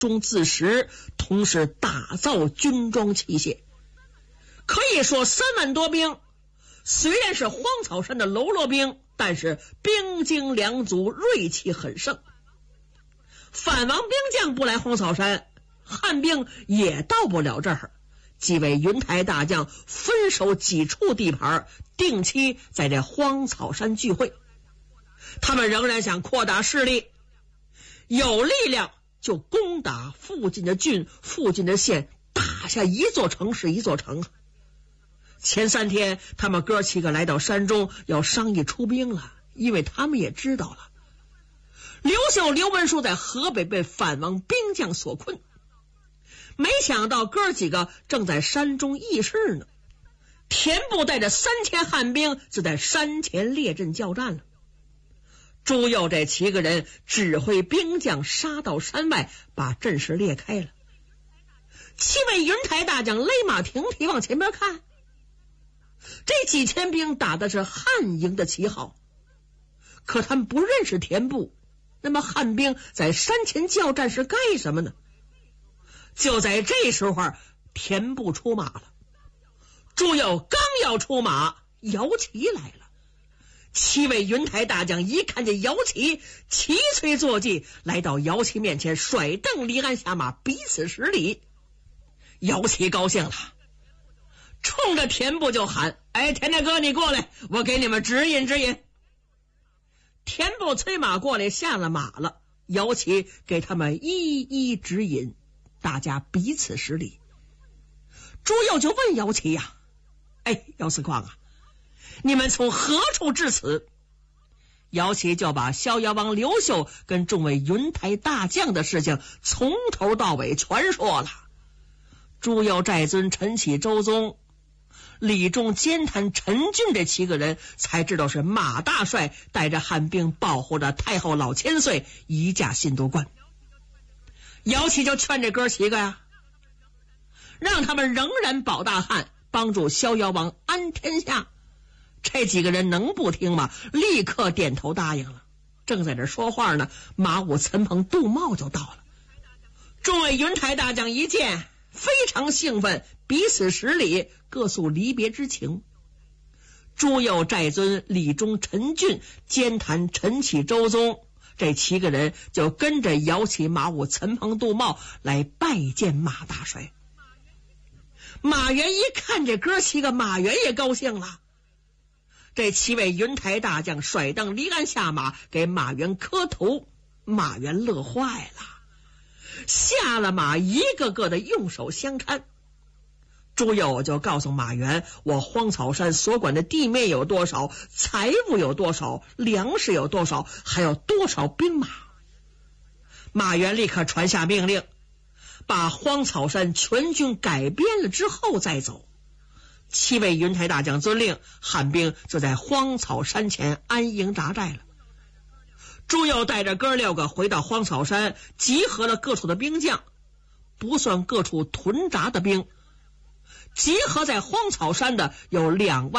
中自食，同时打造军装器械。可以说3万多兵虽然是荒草山的喽啰兵，但是兵精粮足，锐气很盛。反王兵将不来荒草山，汉兵也到不了这儿。几位云台大将分守几处地盘，定期在这荒草山聚会。他们仍然想扩大势力，有力量就攻打附近的郡、附近的县，打下一座城是一座城。前3天他们哥几个来到山中，要商议出兵了，因为他们也知道了刘秀、刘文书在河北被反王兵将所困，没想到哥几个正在山中议事呢。田部带着3000汉兵就在山前列阵交战了。朱佑这7个人指挥兵将杀到山外，把阵势裂开了。7位云台大将勒马停蹄往前边看，这几千兵打的是汉营的旗号，可他们不认识田部。那么汉兵在山前交战是干什么呢？就在这时候，田部出马了。朱佑刚要出马，姚齐来了。7位云台大将一看见姚齐，齐催坐骑，来到姚齐面前，甩蹬离鞍下马，彼此施礼。姚齐高兴了，冲着田部就喊：哎，田大哥你过来，我给你们指引指引。田部催马过来，下了马了。姚齐给他们一一指引，大家彼此施礼。朱佑就问姚齐呀：哎，姚司况啊，你们从何处至此？姚齐就把逍遥王刘秀跟众位云台大将的事情从头到尾全说了。朱佑、寨尊、陈启、周宗、李忠、监坛、陈俊这7个人才知道是马大帅带着汉兵保护着太后老千岁移驾信都关。姚齐就劝这哥几个呀，让他们仍然保大汉，帮助逍遥王安天下。这几个人能不听吗？立刻点头答应了。正在这说话呢，马武、岑彭、杜茂就到了。众位云台大将一见非常兴奋，彼此施礼，各诉离别之情。朱佑、寨尊、李忠、陈俊、监坛、陈启、周宗这7个人就跟着姚齐、马武、岑彭、杜茂来拜见马大帅。马援一看这哥7个，马援也高兴了。这7位云台大将甩蹬离鞍下马，给马援磕头。马援乐坏了，下了马一个个的用手相搀。朱佑就告诉马援，我荒草山所管的地面有多少，财物有多少，粮食有多少，还有多少兵马。马援立刻传下命令，把荒草山全军改编了之后再走。7位云台大将遵令，汉兵就在荒草山前安营扎寨了。朱佑带着哥6个回到荒草山，集合了各处的兵将，不算各处屯扎的兵，集合在荒草山的有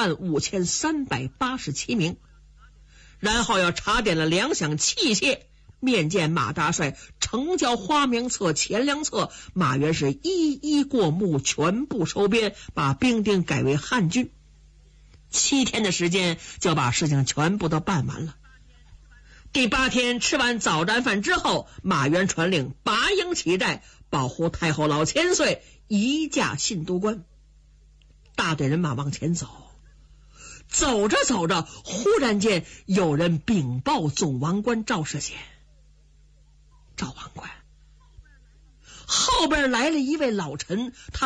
25387名。然后要查点了粮饷器械，面见马大帅，呈交花名册、钱粮册。马援是一一过目，全部收编，把兵丁改为汉军。7天的时间就把事情全部都办完了。第8天吃完早战饭之后，马援传令拔营起寨，保护太后老千岁移驾信都关。大队人马往前走，走着走着，忽然间有人禀报总王官赵世显。赵王官，后边来了一位老臣，他